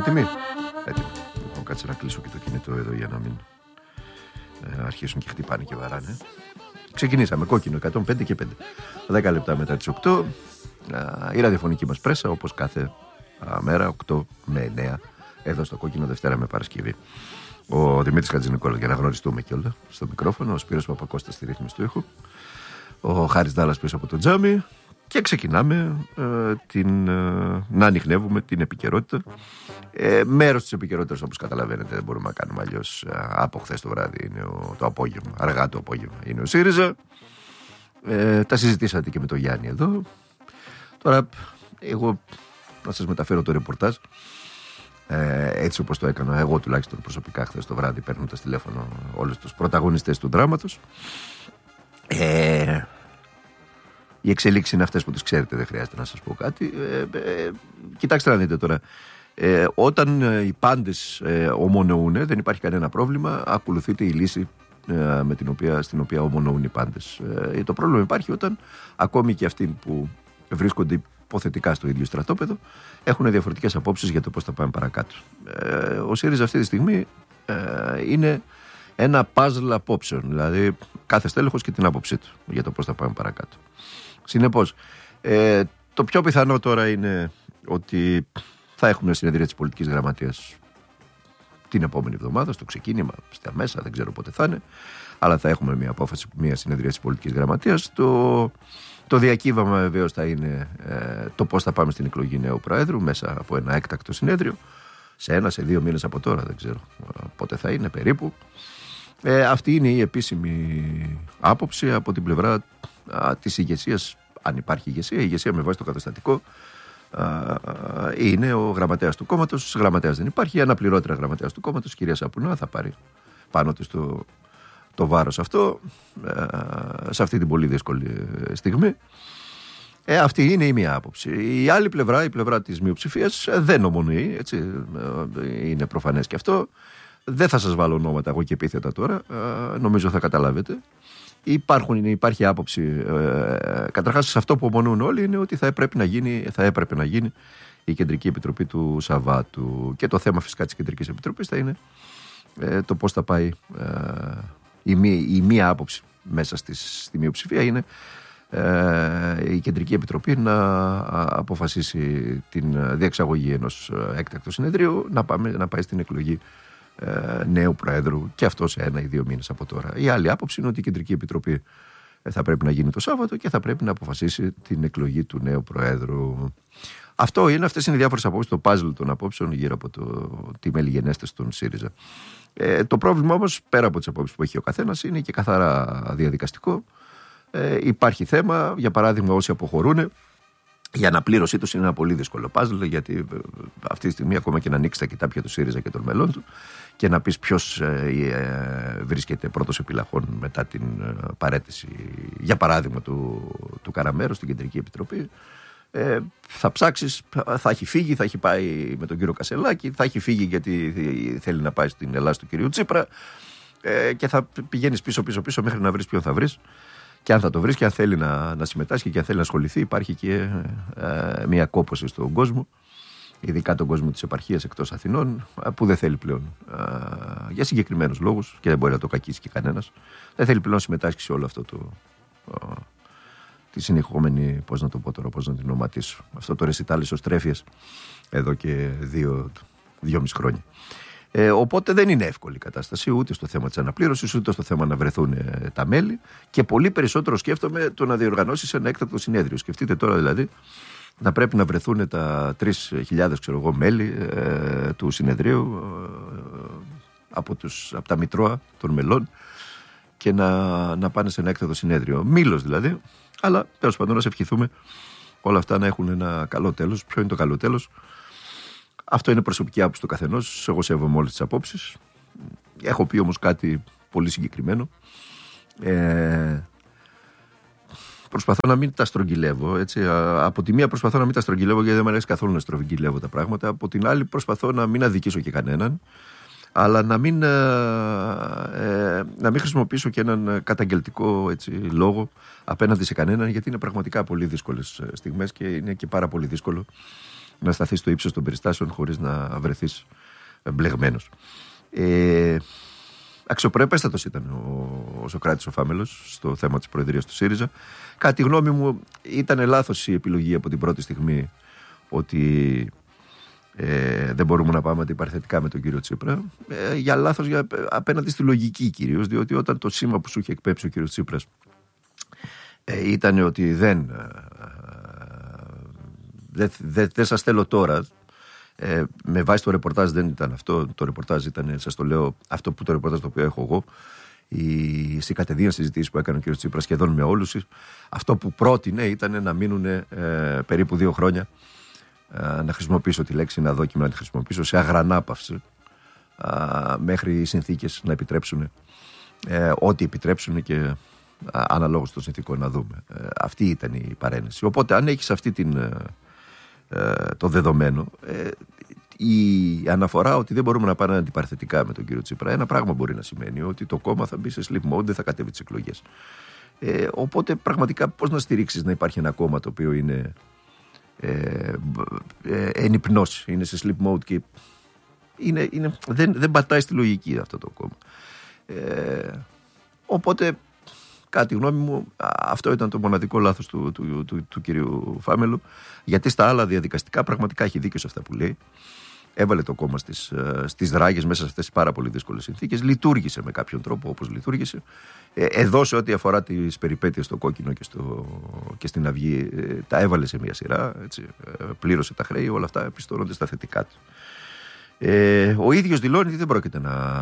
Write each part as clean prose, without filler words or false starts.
Έτοιμοι? Έτοιμοι. Λοιπόν, κάτσε να κλείσω και το κινητό εδώ για να μην αρχίσουν και χτυπάνε και βαράνε. Ξεκινήσαμε κόκκινο 105 και 5. 10 λεπτά μετά τις 8. Η ραδιοφωνική μας πρέσα, όπως κάθε μέρα, 8 με 9, εδώ στο κόκκινο, Δευτέρα με Παρασκευή. Ο Δημήτρης Χατζηνικόλας, για να γνωριστούμε κιόλα, στο μικρόφωνο. Ο Σπύρος Παπακώστας στη ρύθμιση του ήχου. Ο Χάρης Δάλλας πίσω από το τζάμι. Και ξεκινάμε να ανιχνεύουμε την επικαιρότητα. Μέρος της επικαιρότητας, όπως καταλαβαίνετε, δεν μπορούμε να κάνουμε αλλιώς. Από χθες το βράδυ είναι το απόγευμα, αργά το απόγευμα, είναι ο ΣΥΡΙΖΑ. Τα συζητήσατε και με τον Γιάννη εδώ. Τώρα, εγώ να σας μεταφέρω το ρεπορτάζ. Έτσι όπως το έκανα εγώ τουλάχιστον προσωπικά χθες το βράδυ, παίρνοντας τηλέφωνο όλους τους πρωταγωνιστές του δράματος. Οι εξελίξεις είναι αυτές που τις ξέρετε, δεν χρειάζεται να σας πω κάτι. Κοιτάξτε να δείτε τώρα. Όταν οι πάντες ομονοούν, δεν υπάρχει κανένα πρόβλημα, ακολουθείται η λύση στην οποία ομονοούν οι πάντες. Το πρόβλημα υπάρχει όταν ακόμη και αυτοί που βρίσκονται υποθετικά στο ίδιο στρατόπεδο έχουν διαφορετικές απόψεις για το πώς θα πάμε παρακάτω. Ο ΣΥΡΙΖΑ αυτή τη στιγμή είναι ένα puzzle απόψεων, δηλαδή κάθε στέλεχος και την άποψή του για το πώς θα πάμε παρακάτω. Συνεπώς, το πιο πιθανό τώρα είναι ότι θα έχουμε συνεδρία της πολιτικής γραμματείας την επόμενη εβδομάδα, στο ξεκίνημα, στα μέσα, δεν ξέρω πότε θα είναι, αλλά θα έχουμε μια απόφαση, μια συνεδρία της πολιτικής γραμματείας. Το διακύβαμα βεβαίως θα είναι το πώς θα πάμε στην εκλογή νέου Προέδρου μέσα από ένα έκτακτο συνέδριο, σε 2 μήνες από τώρα, δεν ξέρω πότε θα είναι περίπου. Αυτή είναι η επίσημη άποψη από την πλευρά της ηγεσίας, αν υπάρχει ηγεσία. Η ηγεσία με βάση το καταστατικό είναι ο γραμματέας του κόμματος. Γραμματέας δεν υπάρχει. Η αναπληρώτρια γραμματέας του κόμματος, η κυρία Σαπουνά, θα πάρει πάνω της το βάρος αυτό σε αυτή την πολύ δύσκολη στιγμή. Αυτή είναι η μία άποψη. Η άλλη πλευρά, η πλευρά της μειοψηφίας, δεν ομονοεί, έτσι, είναι προφανές και αυτό. Δεν θα σας βάλω ονόματα εγώ και επίθετα τώρα, νομίζω θα καταλάβετε. Υπάρχει άποψη, καταρχάς σε αυτό που ομονοούν όλοι είναι ότι θα έπρεπε να γίνει η Κεντρική Επιτροπή του Σαββάτου. Και το θέμα φυσικά της Κεντρικής Επιτροπής θα είναι το πώς θα πάει. Η μία άποψη μέσα στη μειοψηφία είναι η Κεντρική Επιτροπή να αποφασίσει την διεξαγωγή ενός έκτακτου συνεδρίου, να πάει στην εκλογή νέου Προέδρου, και αυτό σε 1 ή 2 μήνες από τώρα. Η άλλη άποψη είναι ότι η Κεντρική Επιτροπή θα πρέπει να γίνει το Σάββατο και θα πρέπει να αποφασίσει την εκλογή του νέου Προέδρου. Αυτές είναι οι διάφορες απόψεις, το puzzle των απόψεων γύρω από τη μελιγενέστες των ΣΥΡΙΖΑ. Το πρόβλημα όμως, πέρα από τις απόψεις που έχει ο καθένας, είναι και καθαρά διαδικαστικό. Υπάρχει θέμα, για παράδειγμα, όσοι αποχωρούν, η αναπλήρωσή τους είναι ένα πολύ δύσκολο puzzle, γιατί αυτή τη στιγμή, ακόμα και να ανοίξει τα κοιτάπια του ΣΥΡΙΖΑ και των μελών του και να πεις ποιος βρίσκεται πρώτος επιλαχών μετά την παραίτηση, για παράδειγμα, του Καραμέρου στην Κεντρική Επιτροπή, θα ψάξεις, θα έχει φύγει, θα έχει πάει με τον κύριο Κασελάκη, θα έχει φύγει γιατί θέλει να πάει στην Ελλάδα του κυρίου Τσίπρα, και θα πηγαίνεις πίσω μέχρι να βρεις ποιον θα βρεις. Και αν θα το βρεις και αν θέλει να συμμετάσχει και αν θέλει να ασχοληθεί, υπάρχει και μια κόπωση στον κόσμο, ειδικά τον κόσμο της επαρχίας εκτός Αθηνών, που δεν θέλει πλέον, για συγκεκριμένους λόγους, και δεν μπορεί να το κακίσει και κανένας, δεν θέλει πλέον να συμμετάσχει σε όλο αυτό τη συνεχόμενη, πώς να το πω τώρα, πώς να την ονοματίσω, αυτό το ρεσιτάλ ισοστρέφειας εδώ και 2,5 χρόνια. Οπότε δεν είναι εύκολη η κατάσταση ούτε στο θέμα της αναπλήρωσης, ούτε στο θέμα να βρεθούν τα μέλη, και πολύ περισσότερο σκέφτομαι το να διοργανώσεις ένα έκτακτο συνέδριο. Σκεφτείτε τώρα δηλαδή να πρέπει να βρεθούν τα 3.000 μέλη του συνεδρίου από τα μητρώα των μελών και να πάνε σε ένα έκτακτο συνέδριο. Μήλος δηλαδή, αλλά τέλος πάντων να σε ευχηθούμε όλα αυτά να έχουν ένα καλό τέλος. Ποιο είναι το καλό τέλος? Αυτό είναι προσωπική άποψη του καθενός. Εγώ σέβομαι όλες τις απόψεις. Έχω πει όμως κάτι πολύ συγκεκριμένο. Προσπαθώ να μην τα στρογγυλεύω. Έτσι. Από τη μία προσπαθώ να μην τα στρογγυλεύω, γιατί δεν μου αρέσει καθόλου να στρογγυλεύω τα πράγματα. Από την άλλη προσπαθώ να μην αδικήσω και κανέναν, αλλά να μην χρησιμοποιήσω και έναν καταγγελτικό, έτσι, λόγο απέναντι σε κανέναν, γιατί είναι πραγματικά πολύ δύσκολες στιγμές και είναι και πάρα πολύ δύσκολο να σταθείς στο ύψος των περιστάσεων χωρίς να βρεθείς μπλεγμένος. Αξιοπρεπέστατος ήταν ο Σωκράτης ο Φάμελος στο θέμα της προεδρίας του ΣΥΡΙΖΑ. Κατά τη γνώμη μου ήταν λάθος η επιλογή από την πρώτη στιγμή ότι δεν μπορούμε να πάμε αντιπαρθετικά με τον κύριο Τσίπρα. Για λάθος απέναντι στη λογική κυρίως, διότι όταν το σήμα που σου είχε εκπέψει ο κύριος Τσίπρας ήταν ότι δεν σας θέλω τώρα, με βάση το ρεπορτάζ δεν ήταν αυτό. Το ρεπορτάζ ήταν, σας το λέω, αυτό που το ρεπορτάζ το οποίο έχω εγώ, οι κατεδίαν συζητήσεις που έκανε ο κ. Τσίπρας σχεδόν με όλους, αυτό που πρότεινε ήταν να μείνουν περίπου 2 χρόνια, να χρησιμοποιήσω τη λέξη, να δω και να τη χρησιμοποιήσω, σε αγρανάπαυση, μέχρι οι συνθήκες να επιτρέψουν ό,τι επιτρέψουν και αναλόγως των συνθήκων να δούμε. Αυτή ήταν η παρένεση. Οπότε αν έχεις αυτή το δεδομένο, η αναφορά ότι δεν μπορούμε να πάνε αντιπαρθετικά με τον κύριο Τσίπρα, ένα πράγμα μπορεί να σημαίνει ότι το κόμμα θα μπει σε sleep mode, δεν θα κατέβει τις εκλογές. Οπότε πραγματικά πώς να στηρίξεις να υπάρχει ένα κόμμα το οποίο είναι εν υπνώση, είναι σε sleep mode και δεν πατάει στη λογική αυτό το κόμμα. Οπότε κατά τη γνώμη μου αυτό ήταν το μοναδικό λάθος του κυρίου Φάμελου, γιατί στα άλλα διαδικαστικά πραγματικά έχει δίκιο σε αυτά που λέει. Έβαλε το κόμμα στις δράγες μέσα σε αυτές τις πάρα πολύ δύσκολες συνθήκες, λειτουργήσε με κάποιον τρόπο όπως λειτουργήσε. Εδώ σε ό,τι αφορά τις περιπέτειες στο Κόκκινο και στην Αυγή, τα έβαλε σε μια σειρά, έτσι, πλήρωσε τα χρέη, όλα αυτά επιστρώνονται στα θετικά του. Ο ίδιος δηλώνει ότι δεν πρόκειται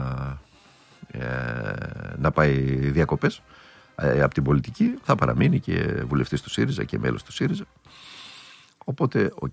να πάει διακοπές από την πολιτική, θα παραμείνει και βουλευτής του ΣΥΡΙΖΑ και μέλος του ΣΥΡΙΖΑ. Οπότε, οκ.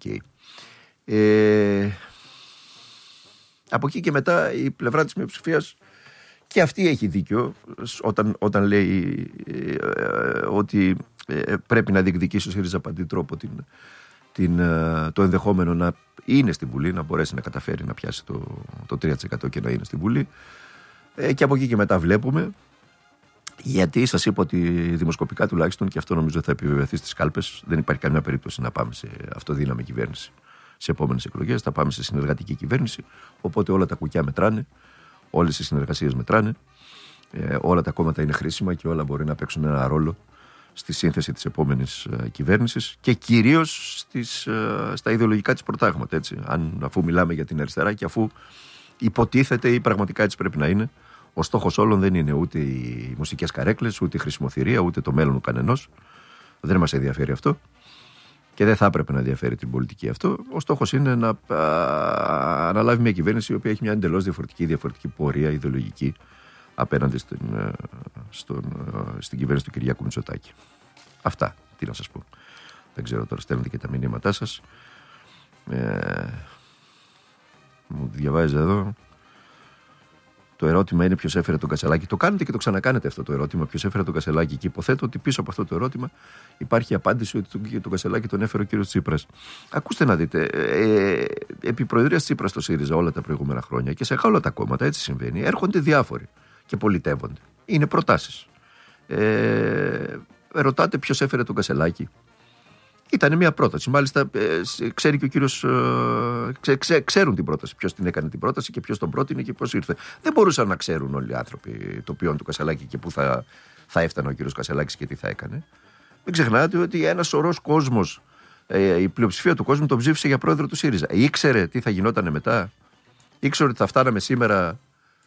Από εκεί και μετά η πλευρά της μειοψηφίας και αυτή έχει δίκιο όταν λέει ότι πρέπει να διεκδικήσει ο ΣΥΡΙΖΑ από αντί τρόπο το ενδεχόμενο να είναι στη Βουλή, να μπορέσει να καταφέρει να πιάσει το 3% και να είναι στη Βουλή. Και από εκεί και μετά βλέπουμε, γιατί σας είπα ότι δημοσκοπικά τουλάχιστον, και αυτό νομίζω θα επιβεβαιωθεί στις κάλπες, δεν υπάρχει καμιά περίπτωση να πάμε σε αυτοδύναμη κυβέρνηση σε επόμενες εκλογές. Θα πάμε σε συνεργατική κυβέρνηση. Οπότε όλα τα κουκιά μετράνε, όλες οι συνεργασίες μετράνε, όλα τα κόμματα είναι χρήσιμα και όλα μπορεί να παίξουν ένα ρόλο στη σύνθεση της επόμενης κυβέρνησης και κυρίως στα ιδεολογικά της προτάγματα. Έτσι. Αφού μιλάμε για την αριστερά και αφού υποτίθεται ή πραγματικά έτσι πρέπει να είναι, ο στόχος όλων δεν είναι ούτε οι μουσικές καρέκλες, ούτε η χρησιμοθυρία, ούτε το μέλλον του κανενός. Δεν μας ενδιαφέρει αυτό και δεν θα έπρεπε να ενδιαφέρει την πολιτική αυτό. Ο στόχος είναι να αναλάβει μια κυβέρνηση η οποία έχει μια εντελώς διαφορετική πορεία ιδεολογική απέναντι στην κυβέρνηση του Κυριάκου Μητσοτάκη. Αυτά, τι να σας πω. Δεν ξέρω, τώρα στέλνετε και τα μηνύματά σας. Μου διαβάζει εδώ. Το ερώτημα είναι ποιος έφερε τον Κασελάκη. Το κάνετε και το ξανακάνετε αυτό το ερώτημα. Ποιος έφερε τον Κασελάκη. Και υποθέτω ότι πίσω από αυτό το ερώτημα υπάρχει η απάντηση ότι τον Κασελάκη τον έφερε ο κύριος Τσίπρας. Ακούστε να δείτε. Επί προεδρίας Τσίπρας στο ΣΥΡΙΖΑ όλα τα προηγούμενα χρόνια και σε όλα τα κόμματα έτσι συμβαίνει. Έρχονται διάφοροι και πολιτεύονται. Είναι προτάσεις. Ρωτάτε ποιος έφερε τον Κασελάκη. Ήταν μια πρόταση. Μάλιστα, ξέρει και ο κύριος. Ξέρουν την πρόταση. Ποιος την έκανε την πρόταση και ποιος τον πρότεινε και πώς ήρθε. Δεν μπορούσαν να ξέρουν όλοι οι άνθρωποι το ποιόν του Κασελάκη και πού θα έφτανε ο κύριος Κασελάκης και τι θα έκανε. Μην ξεχνάτε ότι ένας σωρός κόσμος, η πλειοψηφία του κόσμου τον ψήφισε για πρόεδρο του ΣΥΡΙΖΑ. Ήξερε τι θα γινόταν μετά. Ήξερε ότι θα φτάναμε σήμερα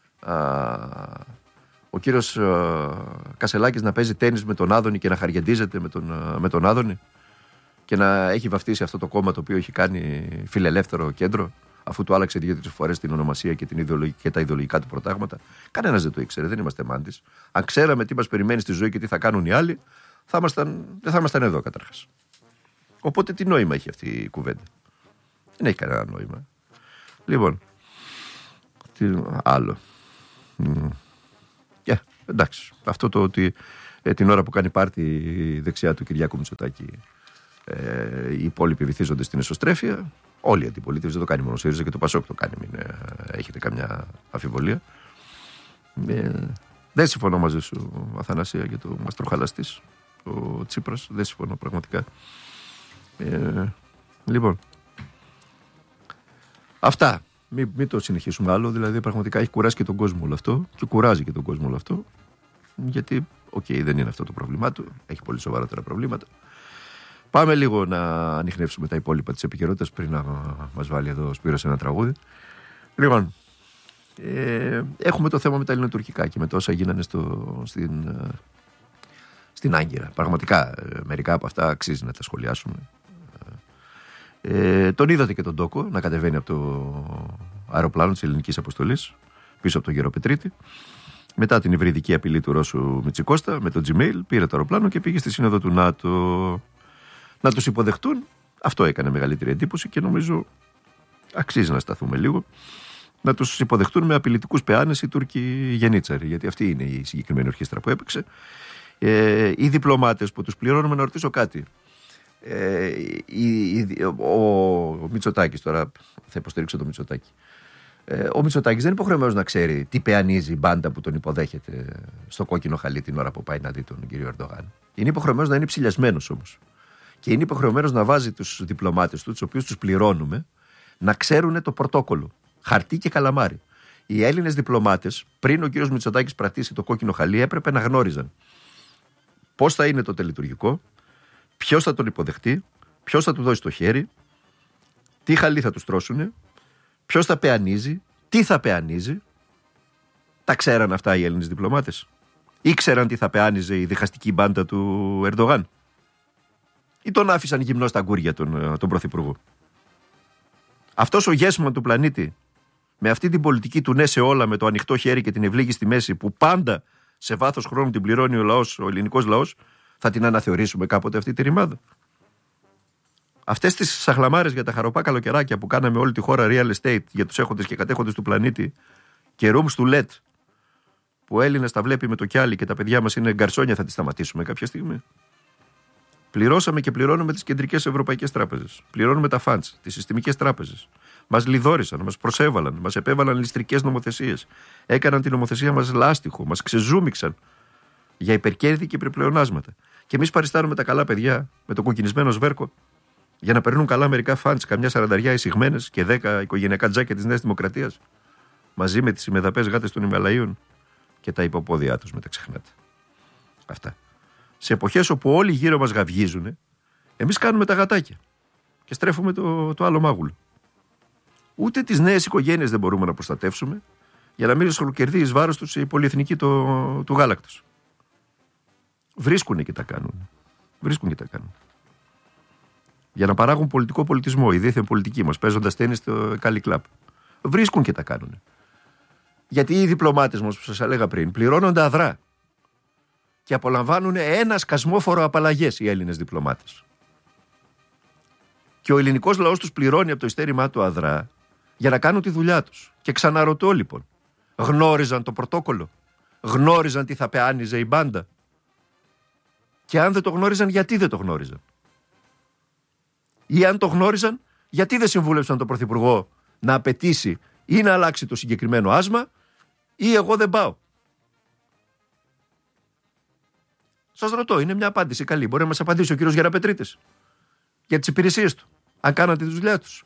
ο κύριος Κασελάκης να παίζει τένις με τον Άδωνη και να χαργεντίζεται με τον Άδωνη. Και να έχει βαφτίσει αυτό το κόμμα το οποίο έχει κάνει φιλελεύθερο κέντρο, αφού του άλλαξε 2-3 φορές την ονομασία και τα ιδεολογικά του προτάγματα. Κανένας δεν το ήξερε, δεν είμαστε μάντης. Αν ξέραμε τι μας περιμένει στη ζωή και τι θα κάνουν οι άλλοι, δεν θα ήμασταν εδώ καταρχάς. Οπότε τι νόημα έχει αυτή η κουβέντα. Δεν έχει κανένα νόημα. Λοιπόν, τι άλλο. Εντάξει, αυτό το ότι την ώρα που κάνει πάρτι η δεξιά του Κυριάκου Μητσοτάκη, οι υπόλοιποι βυθίζονται στην εσωστρέφεια. Όλη η αντιπολίτευση δεν το κάνει μόνο ο ΣΥΡΙΖΑ και το ΠΑΣΟΚ το κάνει, μην έχετε καμιά αμφιβολία. Δεν συμφωνώ μαζί σου, Αθανασία, για το μαστροχαλαστής ο Τσίπρας. Δεν συμφωνώ πραγματικά. Λοιπόν, Αυτά. Μην το συνεχίσουμε άλλο. Δηλαδή, πραγματικά έχει κουράσει και τον κόσμο όλο αυτό. Και κουράζει και τον κόσμο όλο αυτό. Γιατί, δεν είναι αυτό το πρόβλημά του. Έχει πολύ σοβαρότερα προβλήματα. Πάμε λίγο να ανιχνεύσουμε τα υπόλοιπα της επικαιρότητας πριν να μας βάλει εδώ ο Σπύρος ένα τραγούδι. Λοιπόν, έχουμε το θέμα με τα ελληνοτουρκικά και με τα όσα γίνανε στην Άγκυρα. Πραγματικά, μερικά από αυτά αξίζει να τα σχολιάσουμε. Τον είδατε και τον Τόκο να κατεβαίνει από το αεροπλάνο της ελληνικής αποστολής πίσω από τον Γεροπετρίτη. Μετά την υβριδική απειλή του Ρώσου Μητσικώστα με το Gmail πήρε το αεροπλάνο και πήγε στη Σύνοδο του ΝΑΤΟ να τους υποδεχτούν. Αυτό έκανε μεγαλύτερη εντύπωση και νομίζω αξίζει να σταθούμε λίγο. Να τους υποδεχτούν με απειλητικούς πεάνες οι Τούρκοι γενίτσαροι, γιατί αυτή είναι η συγκεκριμένη ορχήστρα που έπαιξε. Οι διπλωμάτες που τους πληρώνουμε, να ρωτήσω κάτι. Ο Μητσοτάκης, τώρα θα υποστηρίξω το Μητσοτάκη. Ο Μητσοτάκης δεν είναι υποχρεωμένος να ξέρει τι πεανίζει η μπάντα που τον υποδέχεται στο κόκκινο χαλί την ώρα που πάει να δει τον κύριο Ερντογάν. Είναι υποχρεωμένος να είναι ψηλιασμένος όμως. Και είναι υποχρεωμένος να βάζει τους διπλωμάτες του, τους οποίους τους πληρώνουμε, να ξέρουν το πρωτόκολλο. Χαρτί και καλαμάρι. Οι Έλληνες διπλωμάτες, πριν ο κύριος Μητσοτάκης πρατήσει το κόκκινο χαλί, έπρεπε να γνώριζαν πώς θα είναι το τελειτουργικό, ποιος θα τον υποδεχτεί, ποιος θα του δώσει το χέρι, τι χαλί θα του στρώσουνε, ποιος θα πεανίζει, τι θα πεανίζει. Τα ξέραν αυτά οι Έλληνες διπλωμάτες? Ήξεραν τι θα πεάνιζε η διχαστική μπάντα του Ερντογάν? Ή τον άφησαν γυμνό στα γκούρια τον Πρωθυπουργό? Αυτός ο γέσμαν του πλανήτη, με αυτή την πολιτική του ναι σε όλα, με το ανοιχτό χέρι και την ευλίγη στη μέση, που πάντα σε βάθος χρόνου την πληρώνει ο ελληνικός λαός, θα την αναθεωρήσουμε κάποτε αυτή τη ρημάδα? Αυτές τις σαχλαμάρες για τα χαροπά καλοκαιράκια που κάναμε όλη τη χώρα real estate για τους έχοντες και κατέχοντες του πλανήτη, και rooms to let, που ο Έλληνας τα βλέπει με το κιάλι και τα παιδιά μας είναι γκαρσόνια, θα τις σταματήσουμε κάποια στιγμή? Πληρώσαμε και πληρώνουμε τις κεντρικές ευρωπαϊκές τράπεζες. Πληρώνουμε τα funds, τις συστημικές τράπεζες. Μας λιδόρισαν, μας προσέβαλαν, μας επέβαλαν ληστρικές νομοθεσίες. Έκαναν την νομοθεσία μας λάστιχο, μας ξεζούμιξαν για υπερκέρδη και υπερπλεονάσματα. Και εμείς παριστάνουμε τα καλά παιδιά με το κοκκινισμένο σβέρκο για να περνούν καλά μερικά funds, καμιά 40 εισηγμένες και 10 οικογενειακά τζάκια της Νέας Δημοκρατίας, μαζί με τις ημεδαπές γάτες των Ιμαλαίων και τα υποπόδια τους, μην τα ξεχνάτε. Αυτά. Σε εποχές όπου όλοι γύρω μας γαυγίζουν, εμείς κάνουμε τα γατάκια και στρέφουμε το άλλο μάγουλο. Ούτε τις νέες οικογένειες δεν μπορούμε να προστατεύσουμε για να μην σχολοκερδεί εις βάρος τους η πολυεθνική του γάλακτος. Βρίσκουν και τα κάνουν. Για να παράγουν πολιτικό πολιτισμό, η δίθεν πολιτική μας, παίζοντας τένις στο Κάλι Κλαμπ. Βρίσκουν και τα κάνουν. Γιατί οι διπλωμάτες μας, που σας έλεγα πριν, πληρώνονται αδρά και απολαμβάνουν ένα σκασμόφορο απαλλαγές οι Έλληνες διπλωμάτες. Και ο ελληνικός λαός τους πληρώνει από το ειστέρημά του αδρά για να κάνουν τη δουλειά τους. Και ξαναρωτώ λοιπόν, γνώριζαν το πρωτόκολλο? Γνώριζαν τι θα πεάνιζε η μπάντα? Και αν δεν το γνώριζαν, γιατί δεν το γνώριζαν? Ή αν το γνώριζαν, γιατί δεν συμβούλευσαν τον Πρωθυπουργό να απαιτήσει ή να αλλάξει το συγκεκριμένο άσμα, ή εγώ δεν πάω? Σας ρωτώ, είναι μια απάντηση καλή. Μπορεί να μας απαντήσει ο κύριος Γεραπετρίτης για τις υπηρεσίες του, αν κάνατε τη δουλειά τους.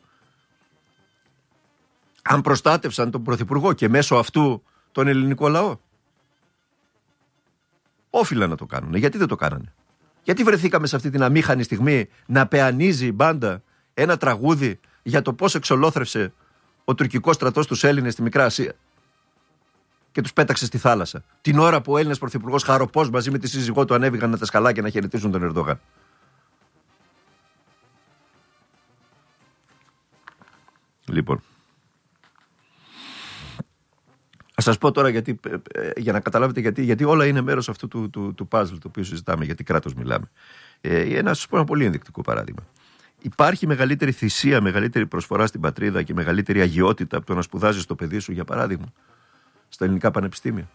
Αν προστάτευσαν τον Πρωθυπουργό και μέσω αυτού τον ελληνικό λαό. Όφυλαν να το κάνουν. Γιατί δεν το κάνανε? Γιατί βρεθήκαμε σε αυτή την αμήχανη στιγμή να πεανίζει η μπάντα ένα τραγούδι για το πώς εξολόθρευσε ο τουρκικός στρατός τους Έλληνες στη Μικρά Ασία και τους πέταξε στη θάλασσα, την ώρα που ο Έλληνας Πρωθυπουργός χαροπός μαζί με τη σύζυγό του ανέβηκαν να τα σκαλάκια να χαιρετήσουν τον Ερντογάν? Λοιπόν, ας σας πω τώρα για να καταλάβετε γιατί όλα είναι μέρος αυτού του puzzle το οποίο συζητάμε, γιατί κράτος μιλάμε. Να σας πω ένα πολύ ενδεικτικό παράδειγμα. Υπάρχει μεγαλύτερη θυσία, μεγαλύτερη προσφορά στην πατρίδα και μεγαλύτερη αγιότητα από το να σπουδάζεις το παιδί σου, για παράδειγμα, στα ελληνικά πανεπιστήμια,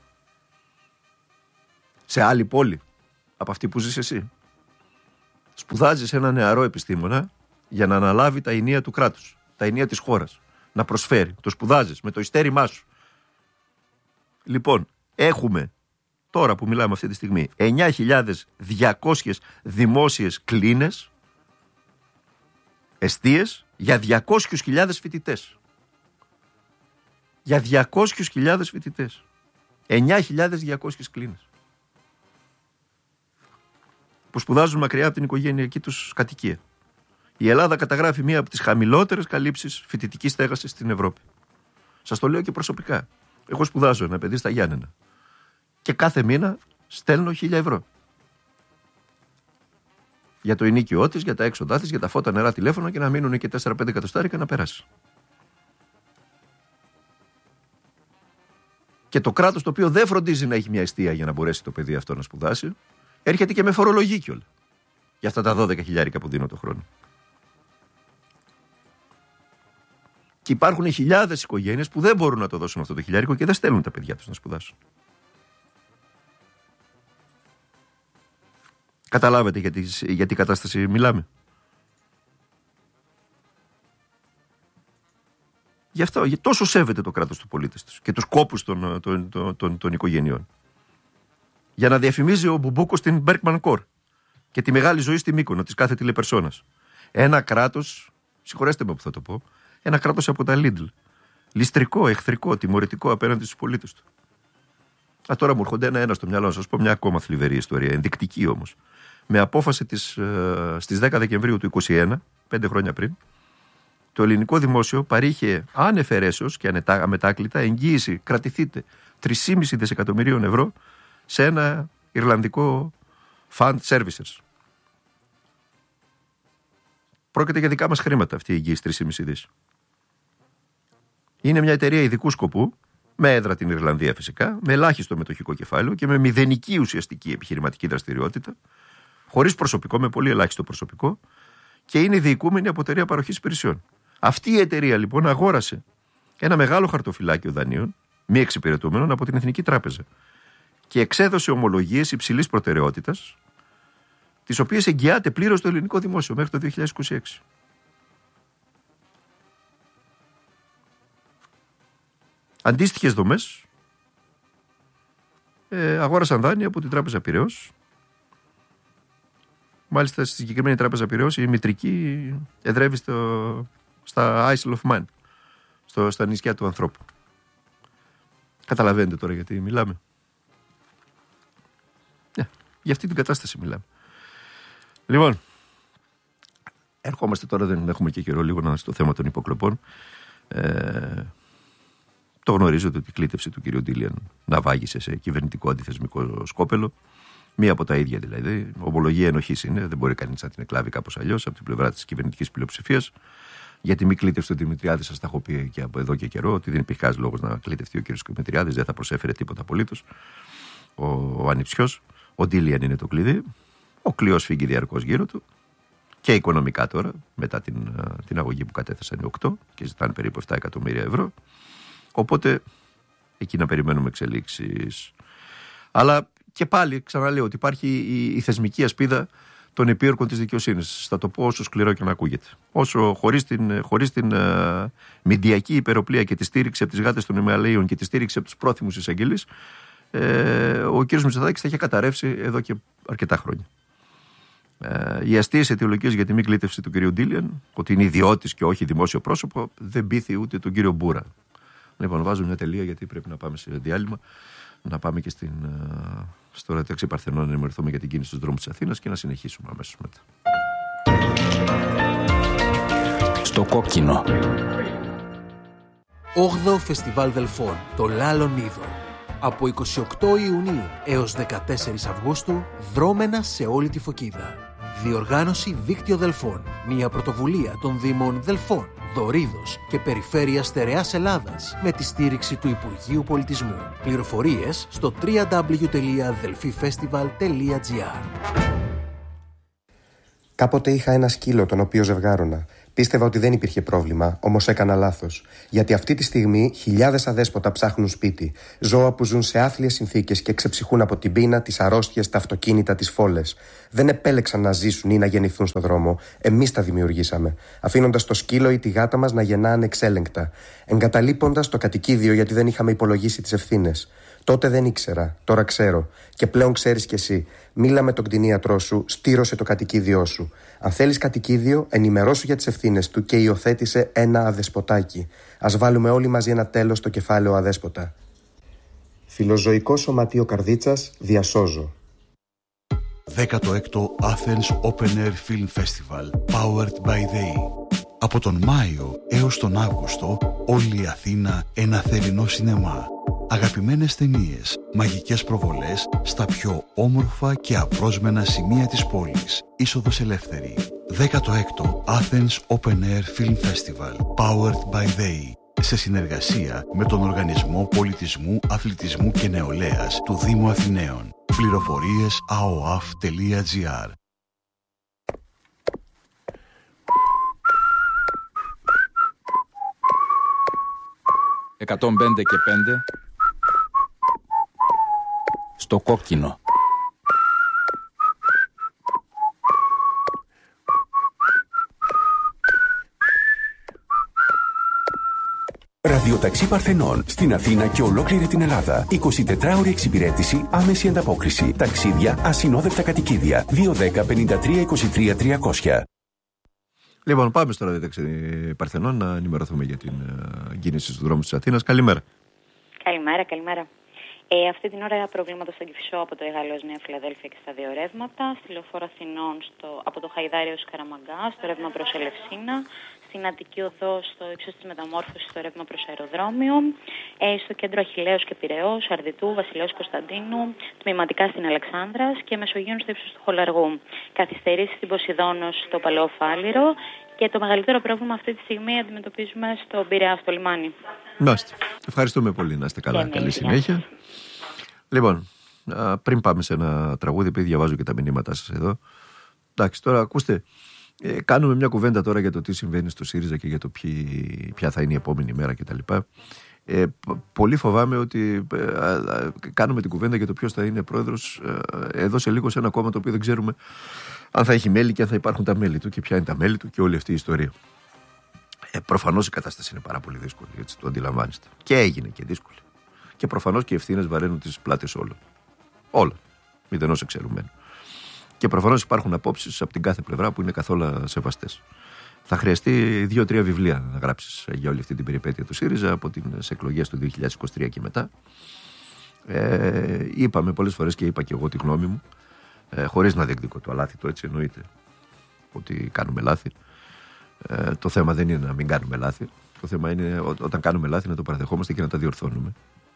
σε άλλη πόλη από αυτή που ζεις εσύ? Σπουδάζεις ένα νεαρό επιστήμονα για να αναλάβει τα ηνία του κράτους, τα ηνία της χώρας, να προσφέρει. Το σπουδάζεις με το ειστέρημά σου. Λοιπόν, έχουμε τώρα που μιλάμε αυτή τη στιγμή 9.200 δημόσιες κλίνες, εστίες για 200.000 φοιτητές. για 200.000 φοιτητές. 9.200 κλίνες. Που σπουδάζουν μακριά από την οικογενειακή τους κατοικία. Η Ελλάδα καταγράφει μία από τις χαμηλότερες καλύψεις φοιτητικής στέγασης στην Ευρώπη. Σας το λέω και προσωπικά. Εγώ σπουδάζω ένα παιδί στα Γιάννενα. Και κάθε μήνα στέλνω 1.000 ευρώ. Για το ενοίκιό της, για τα έξοδά της, για τα φώτα, νερά, τηλέφωνα και να μείνουν και 4-5 εκατοστάρικα να περάσει. Και το κράτος, το οποίο δεν φροντίζει να έχει μια εστία για να μπορέσει το παιδί αυτό να σπουδάσει, έρχεται και με φορολογεί κιόλα. Για αυτά τα 12.000 που δίνω το χρόνο. Και υπάρχουν χιλιάδες οικογένειες που δεν μπορούν να το δώσουν αυτό το 1.000 και δεν στέλνουν τα παιδιά τους να σπουδάσουν. Καταλάβετε για τι κατάσταση μιλάμε. Γι' αυτό, τόσο σέβεται το κράτος του πολίτες τους και τους κόπους των οικογενειών. Για να διαφημίζει ο Μπουμπούκος την Bergman Core και τη μεγάλη ζωή στη Μύκονο της κάθε τηλεπερσόνας. Ένα κράτος, συγχωρέστε με που θα το πω, ένα κράτος από τα Lidl. Ληστρικό, εχθρικό, τιμωρητικό απέναντι στους πολίτες του. Τώρα μου έρχονται ένα-ένα στο μυαλό να σας πω μια ακόμα θλιβερή ιστορία, ενδεικτική όμως. Με απόφαση στις 10 Δεκεμβρίου του 2021, 5 χρόνια πριν, το ελληνικό δημόσιο παρήχε άνευ αιρέσεως και αμετάκλητα εγγύηση, κρατηθείτε, 3,5 δισεκατομμυρίων ευρώ σε ένα Ιρλανδικό Fund Services. Πρόκειται για δικά μας χρήματα αυτή η εγγύηση 3,5 δις. Είναι μια εταιρεία ειδικού σκοπού, με έδρα την Ιρλανδία φυσικά, με ελάχιστο μετοχικό κεφάλαιο και με μηδενική ουσιαστική επιχειρηματική δραστηριότητα, χωρίς προσωπικό, με πολύ ελάχιστο προσωπικό, και είναι διοικούμενη από εταιρεία παροχής υπηρεσιών. Αυτή η εταιρεία λοιπόν αγόρασε ένα μεγάλο χαρτοφυλάκιο δανείων, μη εξυπηρετούμενων, από την Εθνική Τράπεζα και εξέδωσε ομολογίες υψηλής προτεραιότητας, τις οποίες εγγυάται πλήρως το ελληνικό δημόσιο μέχρι το 2026. Αντίστοιχες δομές αγόρασαν δάνεια από την Τράπεζα Πειραιώς. Μάλιστα στη συγκεκριμένη Τράπεζα Πειραιώς η μητρική εδρεύει στα Isle of Man, στα νησιά του ανθρώπου. Καταλαβαίνετε τώρα γιατί μιλάμε. Για αυτή την κατάσταση μιλάμε. Λοιπόν, ερχόμαστε τώρα, δεν έχουμε και καιρό, λίγο στο θέμα των υποκλοπών. Το γνωρίζετε ότι η κλήτευση του κ. Ντίλιαν ναυάγησε σε κυβερνητικό αντιθεσμικό σκόπελο. Μία από τα ίδια δηλαδή. Ομολογία ενοχής είναι, δεν μπορεί κανείς να την εκλάβει κάπως αλλιώς από την πλευρά της κυβερνητικής πλειοψηφίας. Για τη μη κλήτευση του Δημητριάδη, σας τα έχω πει και από εδώ και καιρό, ότι δεν υπήρχε κανένας λόγος να κλητευτεί ο κ. Δημητριάδης, δεν θα προσέφερε τίποτα απολύτως. Ο ανιψιός, ο Ντίλιαν είναι το κλειδί. Ο κλειός φύγει διαρκώς γύρω του. Και οικονομικά τώρα, μετά την αγωγή που κατέθεσαν οι 8 και ζητάνε περίπου 7 εκατομμύρια ευρώ. Οπότε εκεί να περιμένουμε εξελίξεις. Αλλά και πάλι ξαναλέω ότι υπάρχει η θεσμική ασπίδα των επίορκων της δικαιοσύνης. Θα το πω όσο σκληρό και να ακούγεται. Όσο χωρίς την μηντιακή υπεροπλία και τη στήριξη από τις γάτες των Ιμαλαίων και τη στήριξη από τους πρόθυμους εισαγγελείς, ο κ. Μητσοτάκης θα είχε καταρρεύσει εδώ και αρκετά χρόνια. Οι αστείες αιτιολογίες για τη μη κλήτευση του κ. Ντίλιαν, ότι είναι ιδιώτης και όχι δημόσιο πρόσωπο, δεν πείθει ούτε τον κ. Μπούρα. Λοιπόν, βάζω μια τελεία γιατί πρέπει να πάμε σε διάλειμμα. Να πάμε και στο Ρατέξι Παρθενών να ενημερωθούμε για την κίνηση στους δρόμους της Αθήνας και να συνεχίσουμε αμέσως μετά. Στο κόκκινο. 8ο Φεστιβάλ Δελφών, το Λάλον Είδωρ. Από 28 Ιουνίου έως 14 Αυγούστου, δρόμενα σε όλη τη Φωκίδα. Διοργάνωση Δίκτυο Δελφών. Μια πρωτοβουλία των Δήμων Δελφών, Δωρίδος και Περιφέρειας Στερεάς Ελλάδας με τη στήριξη του Υπουργείου Πολιτισμού. Πληροφορίες στο www.delfifestival.gr. Κάποτε είχα ένα σκύλο τον οποίο ζευγάρωνα. Πίστευα ότι δεν υπήρχε πρόβλημα, όμως έκανα λάθος. Γιατί αυτή τη στιγμή χιλιάδες αδέσποτα ψάχνουν σπίτι. Ζώα που ζουν σε άθλιες συνθήκες και ξεψυχούν από την πείνα, τις αρρώστιες, τα αυτοκίνητα, τις φόλες. Δεν επέλεξαν να ζήσουν ή να γεννηθούν στον δρόμο. Εμείς τα δημιουργήσαμε. Αφήνοντας το σκύλο ή τη γάτα μας να γεννά ανεξέλεγκτα. Εγκαταλείποντας το κατοικίδιο γιατί δεν είχαμε υπολογίσει τις ευθύνες. Τότε δεν ήξερα, τώρα ξέρω. Και πλέον ξέρεις κι εσύ. Μίλα με τον κτηνίατρό σου, στήρωσε το κατοικίδιό σου. Αν θέλεις κατοικίδιο, ενημερώσου για τις ευθύνες του και υιοθέτησε ένα αδεσποτάκι. Ας βάλουμε όλοι μαζί ένα τέλος στο κεφάλαιο αδέσποτα. Φιλοζωικό Σωματείο Καρδίτσας, διασώζω. 16ο Athens Open Air Film Festival, powered by ΔΕΗ. Από τον Μάιο έως τον Αύγουστο, όλη η Αθήνα ένα θερινό σινεμά. Αγαπημένες ταινίες, μαγικές προβολές στα πιο όμορφα και απρόσμενα σημεία της πόλης. Είσοδος ελεύθερη. 16ο Athens Open Air Film Festival, powered by ΔΕΗ. Σε συνεργασία με τον Οργανισμό Πολιτισμού, Αθλητισμού και Νεολαίας του Δήμου Αθηναίων. Πληροφορίες aoaf.gr. «105 και 5» στο κόκκινο. Ραδιοταξί Παρθενών στην Αθήνα και ολόκληρη την Ελλάδα. 24ωρη εξυπηρέτηση, άμεση ανταπόκριση. Ταξίδια, ασυνόδευτα κατοικίδια. 210 53 23 300. Λοιπόν, πάμε στο Ραδιοταξί Παρθενών να ενημερωθούμε για την κίνηση στους δρόμους της Αθήνας. Καλημέρα. Καλημέρα. Αυτή την ώρα προβλήματα στον Κηφισό από το Αιγαλός Νέα Φιλαδέλφια και στα δύο ρεύματα. Στη Λεωφόρο Αθηνών από το Χαϊδάριο Καραμαγκά, στο ρεύμα προς Ελευσίνα. Στην Αττική Οδό, στο ύψος της Μεταμόρφωσης, στο ρεύμα προς Αεροδρόμιο. Στο κέντρο Αχιλλέως και Πειραιώς, Αρδιτού, Βασιλέως Κωνσταντίνου. Τμηματικά στην Αλεξάνδρας και Μεσογείων στο ύψος του Χολαργού. Καθυστερήσεις στην Ποσειδώνος, στο Παλαιό Φάληρο. Και το μεγαλύτερο πρόβλημα αυτή τη στιγμή αντιμετωπίζουμε στο Πειραιά, στο λιμάνι. Μάλιστα. Ευχαριστούμε πολύ. Να είστε καλά. Καλή συνέχεια. Λοιπόν, πριν πάμε σε ένα τραγούδι, επειδή διαβάζω και τα μηνύματά σας εδώ. Εντάξει, τώρα ακούστε, κάνουμε μια κουβέντα τώρα για το τι συμβαίνει στο ΣΥΡΙΖΑ και για το ποια θα είναι η επόμενη μέρα κτλ. Πολύ φοβάμαι ότι κάνουμε την κουβέντα για το ποιος θα είναι πρόεδρος εδώ σε λίγο σε ένα κόμμα το οποίο δεν ξέρουμε αν θα έχει μέλη και αν θα υπάρχουν τα μέλη του και ποια είναι τα μέλη του και όλη αυτή η ιστορία. Προφανώς η κατάσταση είναι πάρα πολύ δύσκολη, έτσι το αντιλαμβάνεστε. Και έγινε και δύσκολη. Και προφανώς και οι ευθύνες βαραίνουν τις πλάτες όλων. Όλα. Μηδενός εξαιρουμένου. Και προφανώς υπάρχουν απόψεις από την κάθε πλευρά που είναι καθόλου σεβαστές. Θα χρειαστεί 2-3 βιβλία να γράψεις για όλη αυτή την περιπέτεια του ΣΥΡΙΖΑ από τις εκλογές του 2023 και μετά. Είπαμε πολλές φορές και είπα και εγώ τη γνώμη μου, χωρίς να διεκδικώ το αλάθητο, έτσι εννοείται ότι κάνουμε λάθη. Το θέμα δεν είναι να μην κάνουμε λάθη. Το θέμα είναι όταν κάνουμε λάθη να το παραδεχόμαστε και να τα διορθώνουμε.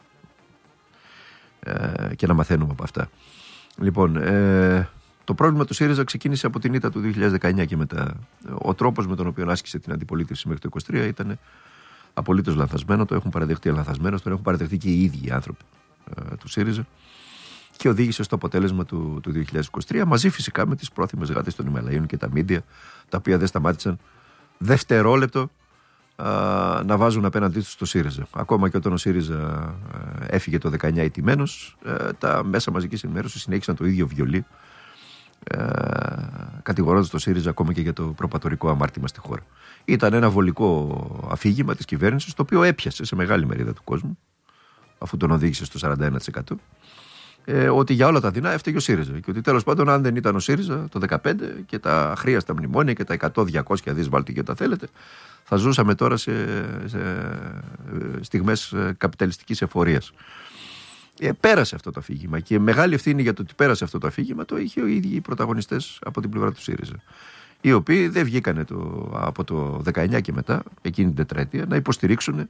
Και να μαθαίνουμε από αυτά. Λοιπόν, το πρόβλημα του ΣΥΡΙΖΑ ξεκίνησε από την ήττα του 2019 και μετά. Ο τρόπος με τον οποίο άσκησε την αντιπολίτευση μέχρι το 2023 ήταν απολύτως λανθασμένο. Το έχουν παραδεχτεί λανθασμένο, το έχουν παραδεχτεί και οι ίδιοι οι άνθρωποι του ΣΥΡΙΖΑ. Και οδήγησε στο αποτέλεσμα του 2023, μαζί φυσικά με τις πρόθυμες γάτες των Ιμαλαίων και τα μίντια, τα οποία δεν σταμάτησαν δευτερόλεπτο να βάζουν απέναντί τους το ΣΥΡΙΖΑ. Ακόμα και όταν ο ΣΥΡΙΖΑ έφυγε το 19 ηττημένος, τα μέσα μαζικής ενημέρωσης συνέχισαν το ίδιο βιολί, κατηγορώντας το ΣΥΡΙΖΑ ακόμα και για το προπατορικό αμάρτημα στη χώρα. Ήταν ένα βολικό αφήγημα της κυβέρνησης, το οποίο έπιασε σε μεγάλη μερίδα του κόσμου, αφού τον οδήγησε στο 41%. Ότι για όλα τα δεινά έφταιγε ο ΣΥΡΙΖΑ. Και ότι τέλος πάντων, αν δεν ήταν ο ΣΥΡΙΖΑ το 2015 και τα αχρίαστα μνημόνια και τα 100-200 δις βάλτε και τα θέλετε, θα ζούσαμε τώρα σε στιγμές καπιταλιστικής εφορίας. Πέρασε αυτό το αφήγημα. Και μεγάλη ευθύνη για το ότι πέρασε αυτό το αφήγημα το είχε οι ίδιοι οι πρωταγωνιστές από την πλευρά του ΣΥΡΙΖΑ. Οι οποίοι δεν βγήκανε από το 19 και μετά, εκείνη την τετραετία, να υποστηρίξουν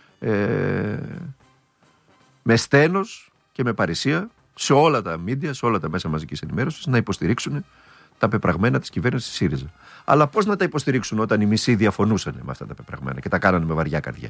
με στένος και με παρησία σε όλα τα μίντια, σε όλα τα μέσα μαζικής ενημέρωσης, να υποστηρίξουν τα πεπραγμένα της κυβέρνησης ΣΥΡΙΖΑ. Αλλά πώς να τα υποστηρίξουν όταν οι μισοί διαφωνούσαν με αυτά τα πεπραγμένα και τα κάνανε με βαριά καρδιά?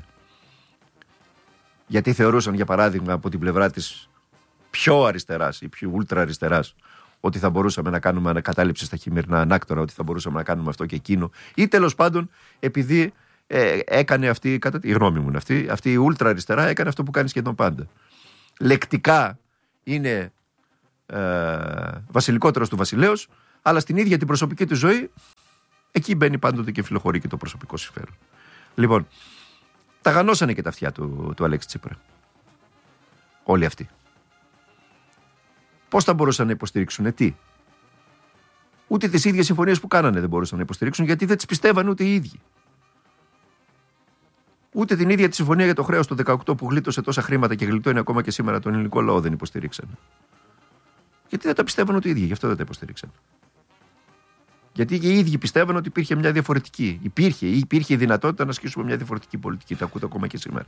Γιατί θεωρούσαν, για παράδειγμα, από την πλευρά της πιο αριστεράς ή πιο ούλτρα αριστεράς, ότι θα μπορούσαμε να κάνουμε ανακατάληψη στα χειμερινά ανάκτορα, ότι θα μπορούσαμε να κάνουμε αυτό και εκείνο, ή τέλος πάντων επειδή έκανε αυτή, κατά τη γνώμη μου, αυτή η ούλτρα αριστερά έκανε αυτό που κάνει σχεδόν πάντα. Λεκτικά είναι βασιλικότερος του βασιλέως, αλλά στην ίδια την προσωπική του ζωή εκεί μπαίνει πάντοτε και φιλοχωρεί και το προσωπικό συμφέρον. Λοιπόν, τα γανώσανε και τα αυτιά του Αλέξη Τσίπρα. Όλοι αυτοί. Πώς θα μπορούσαν να υποστηρίξουν, τι? Ούτε τις ίδιες συμφωνίες που κάνανε δεν μπορούσαν να υποστηρίξουν, γιατί δεν τις πιστεύαν ούτε οι ίδιοι. Ούτε την ίδια τη συμφωνία για το χρέος του 18 που γλίτωσε τόσα χρήματα και γλιτώνει ακόμα και σήμερα τον ελληνικό λαό δεν υποστηρίξαν. Γιατί δεν τα πιστεύαν ούτε οι ίδιοι, γι' αυτό δεν τα υποστηρίξαν. Γιατί και οι ίδιοι πιστεύαν ότι υπήρχε μια διαφορετική. Υπήρχε η δυνατότητα να ασκήσουμε μια διαφορετική πολιτική. Τα ακούτε ακόμα και σήμερα.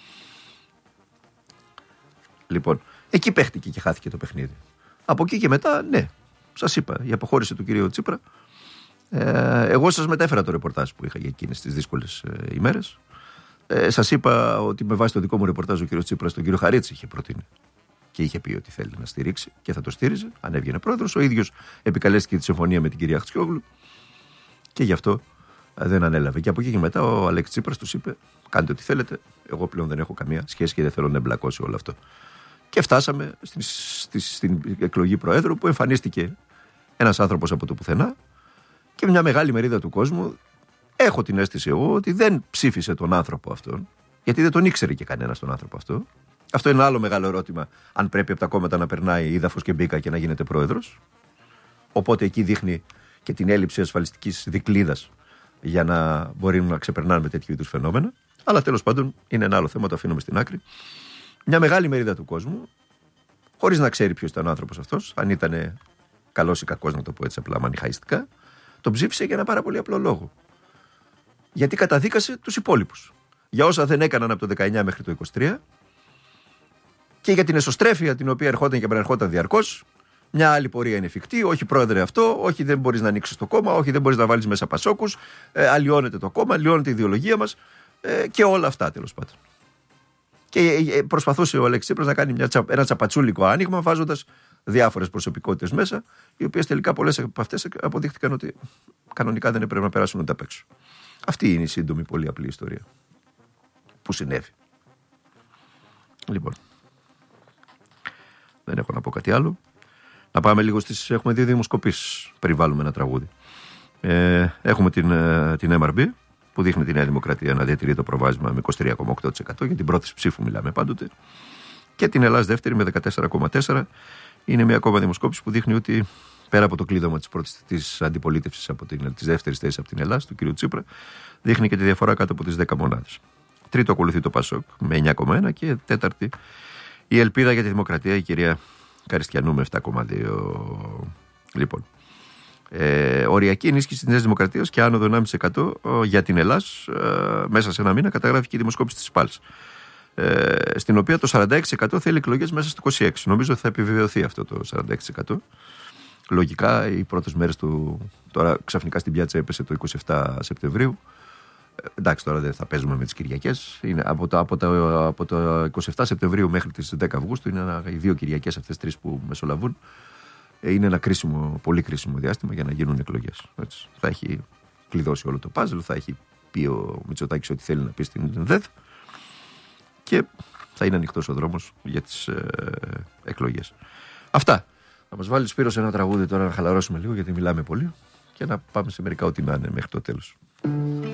Λοιπόν, εκεί παίχτηκε και χάθηκε το παιχνίδι. Από εκεί και μετά, ναι, σας είπα, η αποχώρηση του κυρίου Τσίπρα. Εγώ σας μετέφερα το ρεπορτάζ που είχα για εκείνες τις δύσκολες ημέρες. Σας είπα ότι με βάση το δικό μου ρεπορτάζ ο κύριος Τσίπρας τον κύριο Χαρίτση είχε προτείνει και είχε πει ότι θέλει να στηρίξει και θα το στήριζε αν έβγαινε πρόεδρος. Ο ίδιος επικαλέστηκε τη συμφωνία με την κυρία Χτζιόγλου και γι' αυτό δεν ανέλαβε. Και από εκεί και μετά ο Αλέξης Τσίπρας τους είπε: κάντε ό,τι θέλετε. Εγώ πλέον δεν έχω καμία σχέση και δεν θέλω να εμπλακώ σε όλο αυτό. Και φτάσαμε στην εκλογή προέδρου που εμφανίστηκε ένας άνθρωπος από το πουθενά και μια μεγάλη μερίδα του κόσμου. Έχω την αίσθηση εγώ ότι δεν ψήφισε τον άνθρωπο αυτόν, γιατί δεν τον ήξερε και κανένας τον άνθρωπο αυτό. Αυτό είναι ένα άλλο μεγάλο ερώτημα, αν πρέπει από τα κόμματα να περνάει Ίδαφος και Μπίκα και να γίνεται πρόεδρος. Οπότε εκεί δείχνει και την έλλειψη ασφαλιστικής δικλείδας για να μπορεί να ξεπερνάμε τέτοιου είδους φαινόμενα. Αλλά τέλος πάντων είναι ένα άλλο θέμα, το αφήνουμε στην άκρη. Μια μεγάλη μερίδα του κόσμου, χωρίς να ξέρει ποιος ήταν ο άνθρωπος αυτός, αν ήταν καλός ή κακός, να το πω έτσι απλά μανιχαϊστικά, τον ψήφισε για ένα πάρα πολύ απλό λόγο. Γιατί καταδίκασε τους υπόλοιπους. Για όσα δεν έκαναν από το 19 μέχρι το 23 και για την εσωστρέφεια την οποία ερχόταν και επανερχόταν διαρκώς. Μια άλλη πορεία είναι εφικτή. Όχι πρόεδρε αυτό, όχι δεν μπορείς να ανοίξεις το κόμμα, όχι δεν μπορείς να βάλεις μέσα πασόκους. Αλλοιώνεται το κόμμα, αλλοιώνεται η ιδεολογία μας και όλα αυτά τέλος πάντων. Και προσπαθούσε ο Αλέξης Τσίπρας να κάνει ένα τσαπατσούλικο άνοιγμα, βάζοντας διάφορες προσωπικότητες μέσα, οι οποίες τελικά πολλές από αυτές αποδείχτηκαν ότι κανονικά δεν έπρεπε να περάσουν ούτε απ' έξω. Αυτή είναι η σύντομη, πολύ απλή ιστορία που συνέβη. Λοιπόν, δεν έχω να πω κάτι άλλο. Να πάμε λίγο στις... Έχουμε δύο δημοσκοπήσεις πριν βάλουμε ένα τραγούδι. Έχουμε την MRB που δείχνει τη Νέα Δημοκρατία να διατηρεί το προβάδισμα με 23,8%. Για την πρόθεση ψήφου μιλάμε πάντοτε. Και την Ελλάς δεύτερη με 14,4%. Είναι μια ακόμα δημοσκόπηση που δείχνει ότι πέρα από το κλείδωμα της αντιπολίτευσης της δεύτερης θέσης από την Ελλάς, του κ. Τσίπρα, δείχνει και τη διαφορά κάτω από τις 10 μονάδες. Τρίτο ακολουθεί το ΠΑΣΟΚ με 9,1% και τέταρτη η Ελπίδα για τη Δημοκρατία, η κυρία Καριστιανού με 7,2%. Λοιπόν, οριακή ενίσχυση της Νέας Δημοκρατίας και άνοδο 1,5% για την Ελλάς μέσα σε ένα μήνα καταγράφηκε η δημοσκόπηση της ΠΑΛΣ. Στην οποία το 46% θέλει εκλογές μέσα στο 26%. Νομίζω ότι θα επιβεβαιωθεί αυτό το 46%. Λογικά οι πρώτες μέρες του. Τώρα ξαφνικά στην πιάτσα έπεσε το 27 Σεπτεμβρίου. Εντάξει, τώρα δεν θα παίζουμε με τις Κυριακές. Είναι από το 27 Σεπτεμβρίου μέχρι τις 10 Αυγούστου είναι οι δύο Κυριακές αυτές τρεις που μεσολαβούν. Είναι ένα πολύ κρίσιμο διάστημα για να γίνουν εκλογές. Έτσι. Θα έχει κλειδώσει όλο το πάζλ, θα έχει πει ο Μητσοτάκης ό,τι θέλει να πει στην ΔΕΔ και θα είναι ανοιχτός ο δρόμος για τις εκλογές. Αυτά. Θα μας βάλει Σπύρος ένα τραγούδι τώρα να χαλαρώσουμε λίγο γιατί μιλάμε πολύ και να πάμε σε μερικά ό,τι να είναι μέχρι το τέλος.